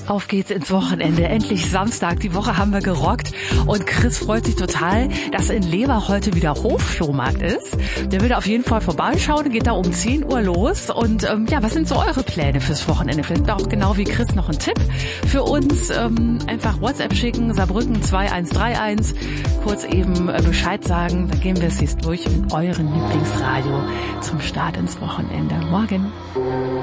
Auf geht's ins Wochenende. Endlich Samstag. Die Woche haben wir gerockt. Und Chris freut sich total, dass in Lever heute wieder Hofflohmarkt ist. Der will auf jeden Fall vorbeischauen. Geht da um 10 Uhr los. Und ja, was sind so eure Pläne fürs Wochenende? Vielleicht auch genau wie Chris noch ein Tipp für uns. Einfach WhatsApp schicken, Saarbrücken 2131. Kurz eben Bescheid sagen. Dann gehen wir es jetzt durch mit eurem Lieblingsradio zum Start ins Wochenende. Morgen.